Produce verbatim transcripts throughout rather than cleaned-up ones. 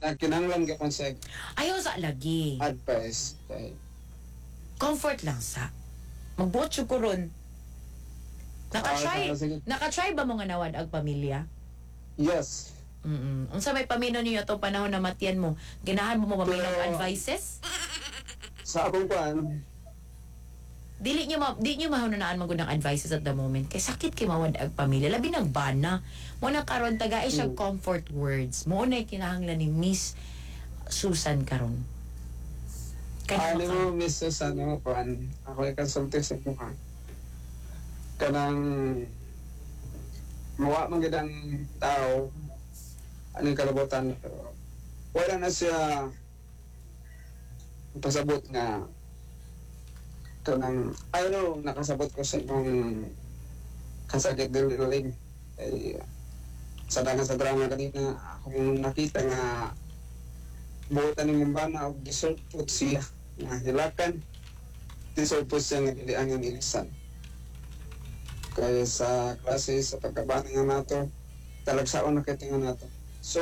kinahanglan gyapon sa Ayaw sa lagi. advice kay Comfort lang sa. Magbuot siya ko ron. Naka-try, Ah, sige. naka-try ba mo nga nawad ang pamilya? yes. Mm. Unsa may pamino niyo itong panahon na matiyan mo? Ginahan mo mo ba may Pero- advices? Sa akong kuan, Dili niyo ma di niyo mahunanaan magud ng advices at the moment kay sakit kay mawad ang pamilya labi ng bana mo na karon tagaay siya Mm. comfort words mo na kinahanglan ni Miss Susan karon ano kaya mo missus ano kuan, ako ay consultant sa kuha. Kanang mawa man gid ang tao anong kalabutan pero wala na siya pasabot nga kanang I don't know nakasabot ko sa ibang kasakit dililing ay sa dagan sa drama kanina akong nakita nga buotan ni Mumbana og deserve po siya nga hilakan deserve po siya nga dili ang ilisan kaya sa klase sa pagkabana nga nato talagsaon na kita nga nato so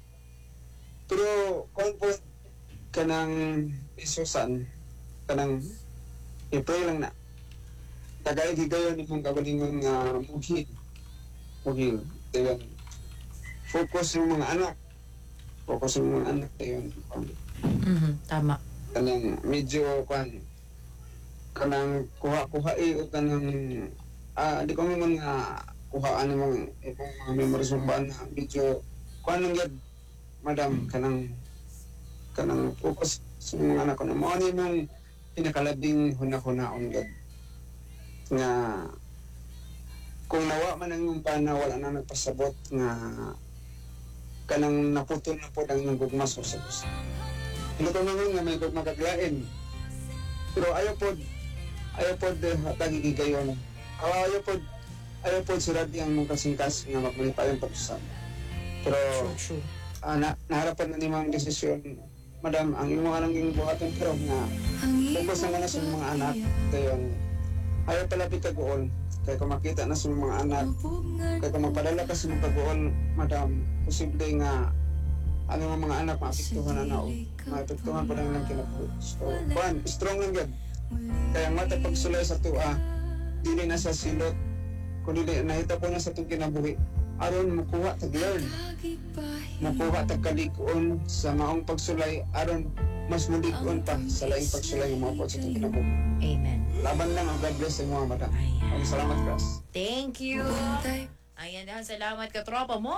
pero kung po kanang isusan kanang i-pray lang na tagay gigayon ni mong kabalingon nga mughil mughil dayon focus yung mga anak focus yung mga anak dayon mhm tama kanang medyo kwan kanang kuha-kuha eh o kanang ah di ko man nga kuhaan namang ibang mga memories ng baan na medyo kwan lang yun madam kanang kanang focus sa mga anak ko na mo ni mong pinakalabing hunahuna-on gad nga kung nawa man ang yung pana wala na nagpasabot nga kanang naputol na po ang nagugma sa usap. Hindi ko naman nga may gugma kaglain. Pero ayaw po, ayaw po de hatagi gigayon. Ah, ayaw po, ayaw po sila di ang mong kasingkas nga magmalipayon pag-usap. Pero true true ah, na, naharapan na ni mga desisyon, madam, ang imong anang yung buhaton pero nga focus na na sa mga anak. Dayon, ayaw palapit kagoon. Kaya kung makita na sa mga anak, kaya kung magpadala ka sa mga kagoon, madam, posible nga ang imong mga anak maapektuhan na na o maapektuhan pa lang ng kinabuhi. So, kuhan, strong lang yan. Kaya mata pagsulay sa tuwa, dili na sa silot, kung dili nahita po na sa itong kinabuhi, aron makuha tag-learn, makuha tag-kalikon sa maong pagsulay, aron mas mulig-on pa sa laing pagsulay ng mga po sa itong kinabuhi. amen Laban lang ang God bless sa mga madam. Ayan. Ang salamat, Kras. thank you ayan na salamat ka tropa mo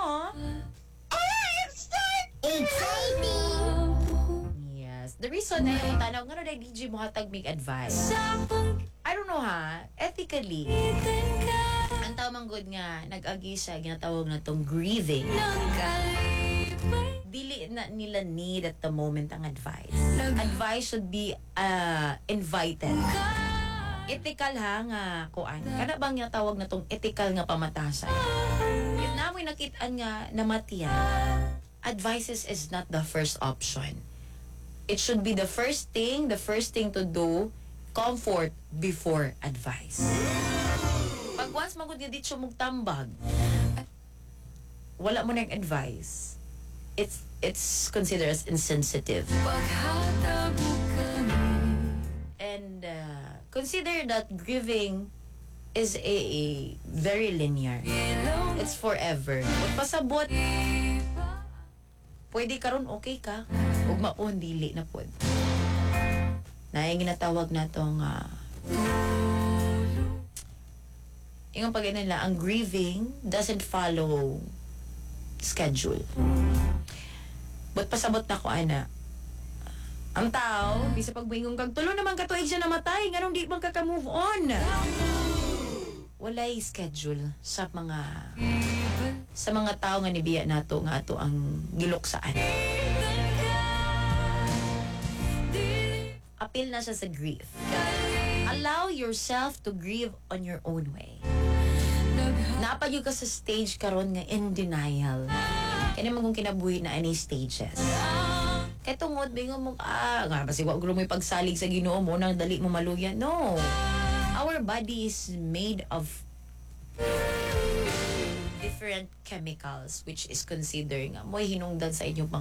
yes the reason na yung tanaw nga na D J mo hatag make advice I don't know ha ethically ang tao man good nga nag-agi siya ginatawag na tong grieving dili na nila need at the moment ang advice advice should be uh, invited ethical ha nga kuan kana bang yung tawag na tong ethical nga pamatasan if namoy nakitaan nga namatiyan advices is not the first option it should be the first thing the first thing to do comfort before advice pag once magud nga dito mugtambag wala mo nang advice it's it's considered as insensitive and uh, consider that grieving is a, a very linear it's forever magpasabot pwede karon okay ka ug maon dili na pod na yung ginatawag na tong uh, yung pag nila ang grieving doesn't follow schedule but pasabot na ko ana ang tao bisa pagbingong kag tulo naman katuig siya namatay nganong di man ka move on walay schedule sa mga sa mga tao nga nibiya nato nga ato ang giluksaan appeal na siya sa grief allow yourself to grieve on your own way napagyo ka sa stage karon nga in denial kaya naman kung kinabuhi na any stages kaya tungod bingo mo ah nga basi wa gulo mo pagsalig sa Ginoo mo nang dali mo maluya no our body is made of different chemicals which is considered nga mo'y hinungdan sa inyong